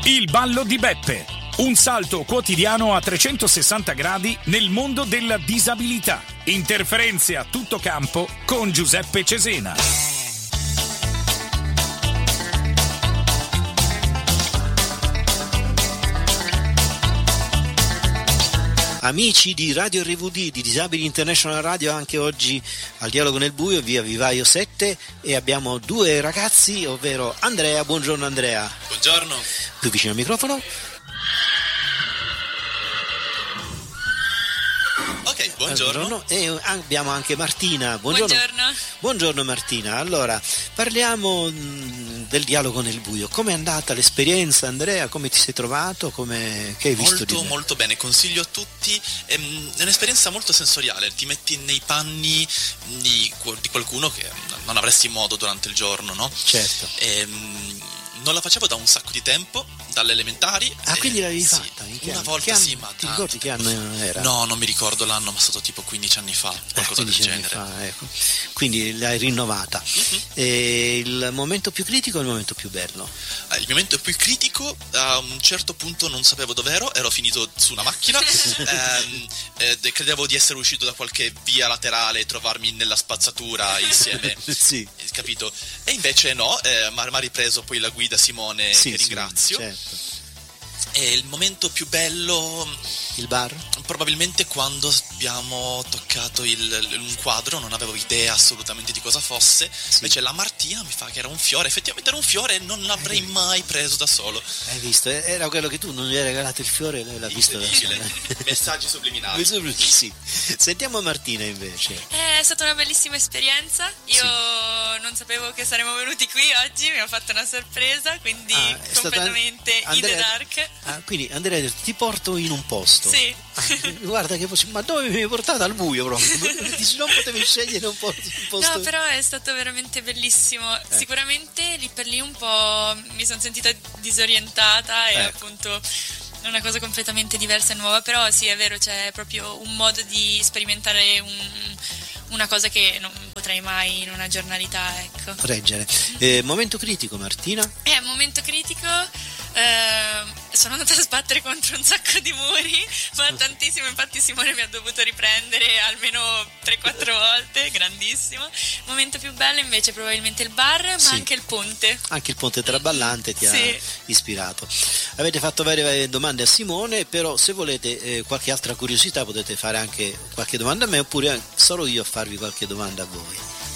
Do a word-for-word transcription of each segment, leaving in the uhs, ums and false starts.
Il ballo di Beppe. Un salto quotidiano a trecentosessanta gradi nel mondo della disabilità. Interferenze a tutto campo con Giuseppe Cesena. Amici di Radio R V D, di Disabili International Radio, anche oggi al Dialogo nel Buio, via Vivaio sette, e abbiamo due ragazzi, ovvero Andrea. Buongiorno Andrea. Buongiorno. Più vicino al microfono. Ok, buongiorno. buongiorno. E abbiamo anche Martina. Buongiorno. Buongiorno. Buongiorno Martina. Allora, parliamo mh, del Dialogo nel Buio. Com'è andata l'esperienza, Andrea? Come ti sei trovato? Come... Che hai visto molto, di me? Molto bene, consiglio a tutti. È un'esperienza molto sensoriale, ti metti nei panni di, di qualcuno che non avresti modo durante il giorno, no? Certo. E, non la facevo da un sacco di tempo, dalle elementari. Ah, e, quindi l'avevi sì, fatta? In che una anno? volta che anno? sì, ma ti tanto ricordi che anno era? No, non mi ricordo l'anno, ma è stato tipo quindici anni fa, qualcosa eh, del genere. Fa, ecco. Quindi l'hai rinnovata. Uh-huh. E il momento più critico o il momento più bello? Eh, il momento più critico, a un certo punto non sapevo dov'ero, ero finito su una macchina, ehm, eh, credevo di essere uscito da qualche via laterale e trovarmi nella spazzatura insieme, sì. Capito? E invece no, eh, mi ha ripreso poi la guida Simone, sì, che ringrazio. Sì, certo. E il momento più bello, il bar? Probabilmente quando abbiamo toccato il, un quadro, non avevo idea assolutamente di cosa fosse, sì. Invece la Martina mi fa che era un fiore, effettivamente era un fiore e non l'avrei mai preso da solo. Hai visto? Era quello che tu non gli hai regalato il fiore e lei l'ha visto da sola. Messaggi subliminali. Sì. Sentiamo Martina invece. È stata una bellissima esperienza, io sì. non sapevo che saremmo venuti qui oggi, mi ha fatto una sorpresa, quindi ah, completamente Andrea, in the dark. Ah, quindi Andrea, ti porto in un posto. Sì. Ah, guarda che posso, ma dove mi hai portato? Al buio proprio. Dici, non potevi scegliere un posto, un posto. No, però è stato veramente bellissimo. Eh. Sicuramente lì per lì un po' mi sono sentita disorientata e eh. appunto una cosa completamente diversa e nuova, però sì, è vero, c'è proprio un modo di sperimentare un, una cosa che non potrei mai in una giornalità, ecco. Reggere. Eh, momento critico, Martina? Eh, momento critico, eh, sono andata a sbattere contro un sacco di muri, ma tantissimo, infatti Simone mi ha dovuto riprendere almeno tre quattro volte, grandissimo. Momento più bello invece probabilmente il bar, ma sì. anche il ponte. Anche il ponte traballante ti sì. ha ispirato. Avete fatto varie, varie domande a Simone, però se volete eh, qualche altra curiosità potete fare anche qualche domanda a me, oppure solo io a farvi qualche domanda a voi.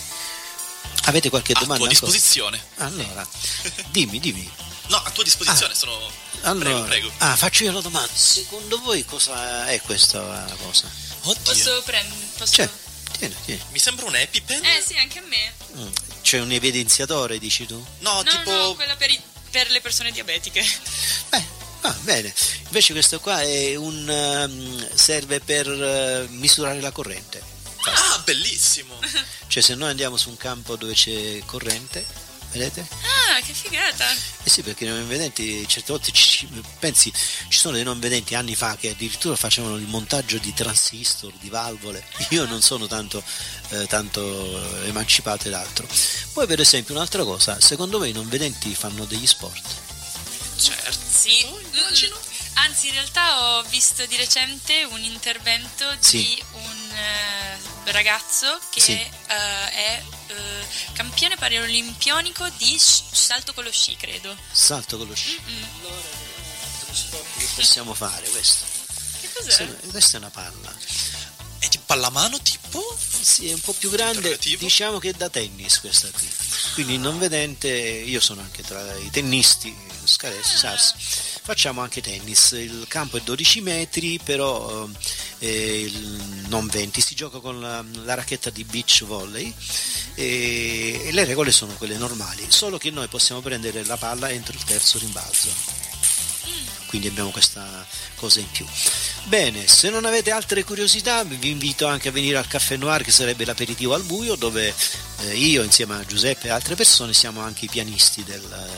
Avete qualche domanda? A tua disposizione. Allora, dimmi, dimmi. No, a tua disposizione, ah, sono... Allora, prego, prego. Ah, faccio io la domanda. Secondo voi cosa è questa cosa? Oddio. Posso prendere? Posso... Cioè, tieni, tieni. Mi sembra un EpiPen. Eh sì, anche a me. Mm. C'è un evidenziatore, dici tu? No, no tipo... No, quella per, i... per le persone diabetiche. Beh, ah, bene. Invece questo qua è un... Um, serve per uh, misurare la corrente. Ah, bellissimo! Cioè, se noi andiamo su un campo dove c'è corrente, vedete? Ah, che figata! Eh sì, perché i non vedenti certe volte ci, ci, pensi, ci sono dei non vedenti anni fa che addirittura facevano il montaggio di transistor, di valvole. Io non sono tanto, eh, tanto emancipato ed altro. Poi per esempio un'altra cosa, secondo me i non vedenti fanno degli sport? Certo. Sì, oh, immagino. Anzi, in realtà ho visto di recente un intervento sì. di un uh, ragazzo che sì. uh, è uh, campione paralimpionico di salto con lo sci, credo. Salto con lo sci. Mm-mm. Allora, un altro sport che possiamo fare questo. Che cos'è? Questa è una palla. È tipo pallamano tipo? Sì, è un po' più grande, diciamo che è da tennis questa qui. Quindi non vedente, io sono anche tra i tennisti, Scaressi, Sars. Facciamo anche tennis, il campo è dodici metri, però eh, il non venti, si gioca con la, la racchetta di beach volley e, e le regole sono quelle normali, solo che noi possiamo prendere la palla entro il terzo rimbalzo, quindi abbiamo questa cosa in più. Bene, se non avete altre curiosità vi invito anche a venire al Caffè Noir, che sarebbe l'aperitivo al buio, dove eh, io insieme a Giuseppe e altre persone siamo anche i pianisti del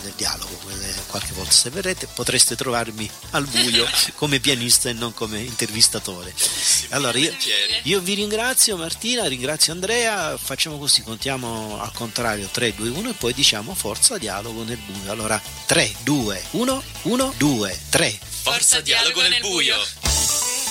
del dialogo. Qualche volta se verrete potreste trovarmi al buio come pianista e non come intervistatore. Allora io, io vi ringrazio Martina, ringrazio Andrea, facciamo così, contiamo al contrario tre, due, uno e poi diciamo forza dialogo nel buio. Allora tre, due, uno, uno, due, tre. Forza dialogo nel buio.